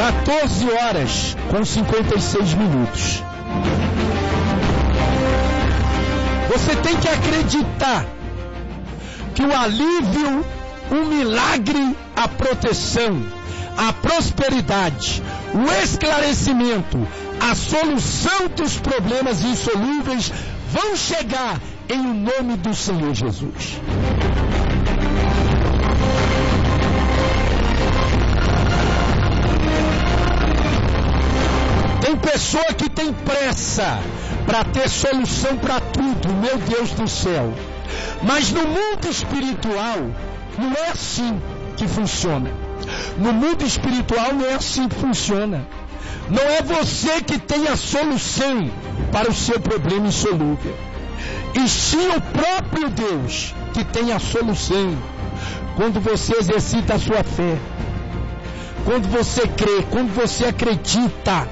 14h56. Você tem que acreditar que o alívio, o milagre, a proteção, a prosperidade, o esclarecimento, a solução dos problemas insolúveis vão chegar em nome do Senhor Jesus. Tem pessoa que tem pressa para ter solução para tudo, meu Deus do céu. Mas no mundo espiritual, não é assim que funciona. No mundo espiritual não é assim que funciona. Não é você que tem a solução para o seu problema insolúvel. E sim o próprio Deus que tem a solução. Quando você exercita a sua fé, quando você crê, quando você acredita,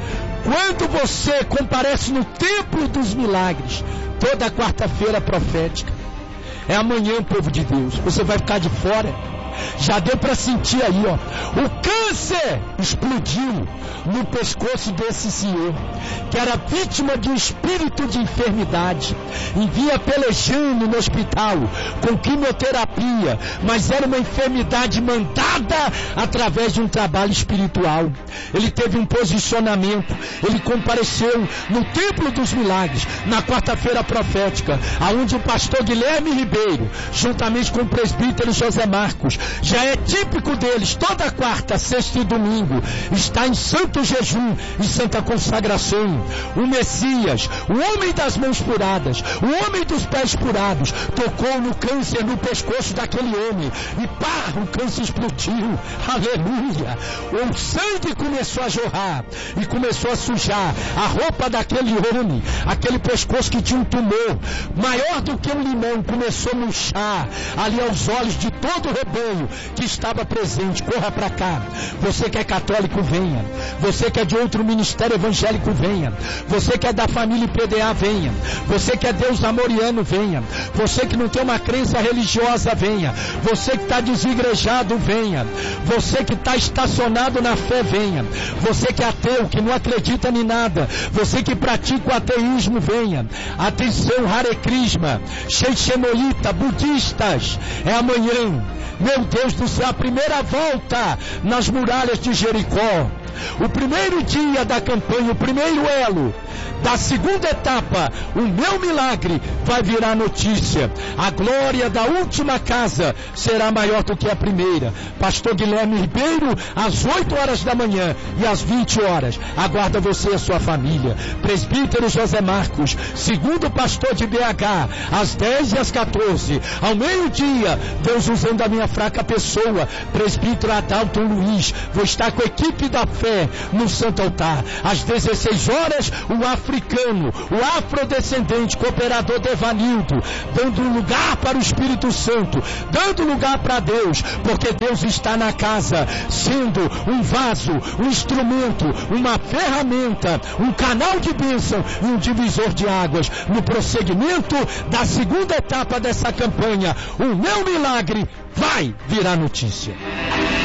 quando você comparece no templo dos milagres, toda quarta-feira profética. É amanhã, povo de Deus. Você vai ficar de fora. Já deu para sentir aí, ó. O câncer explodiu no pescoço desse senhor, que era vítima de um espírito de enfermidade. Vinha pelejando no hospital com quimioterapia, mas era uma enfermidade mandada através de um trabalho espiritual. Ele teve um posicionamento. Ele compareceu no Templo dos Milagres, na quarta-feira profética, aonde o pastor Guilherme Ribeiro, juntamente com o presbítero José Marcos, já é típico deles, toda quarta, sexta e domingo, está em santo jejum e santa consagração. O Messias, o homem das mãos furadas, o homem dos pés furados, tocou no câncer no pescoço daquele homem e pá, o câncer explodiu. Aleluia! O sangue começou a jorrar e começou a sujar a roupa daquele homem. Aquele pescoço que tinha um tumor maior do que um limão começou a murchar ali aos olhos de todo o rebanho que estava presente. Corra para cá. Você que é católico, venha. Você que é de outro ministério evangélico, venha. Você que é da família PDA, venha. Você que é Deus amoriano, venha. Você que não tem uma crença religiosa, venha. Você que está desigrejado, venha. Você que está estacionado na fé, venha. Você que é ateu, que não acredita em nada, você que pratica o ateísmo, venha. Atenção, Hare Krishna, Shemoita, budistas, é amanhã. Meu Deus do céu, a primeira volta nas muralhas de Jericó. O primeiro dia da campanha, o primeiro elo da segunda etapa, o meu milagre vai virar notícia. A glória da última casa será maior do que a primeira. Pastor Guilherme Ribeiro, às 8 horas da manhã e às 20 horas, aguarda você e a sua família. Presbítero José Marcos, segundo pastor de BH, às 10 e às 14. Ao meio-dia, Deus usando a minha fraca pessoa, presbítero Adalton Luiz, vou estar com a equipe da fé no Santo Altar. Às 16 horas, o africano, o afrodescendente, cooperador Devanildo, dando lugar para o Espírito Santo, dando lugar para Deus, porque Deus está na casa, sendo um vaso, um instrumento, uma ferramenta, um canal de bênção e um divisor de águas. No prosseguimento da segunda etapa dessa campanha, o meu milagre vai virar notícia.